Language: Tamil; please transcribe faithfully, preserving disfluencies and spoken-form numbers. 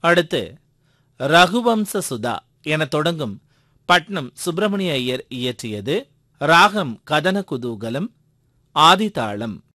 அடுத்து ரகுவம்ச சுதா என தொடங்கும் பட்னம் சுப்பிரமணிய ஐயர் இயற்றியது. ராகம் கதன குதூகலம், ஆதிதாளம்.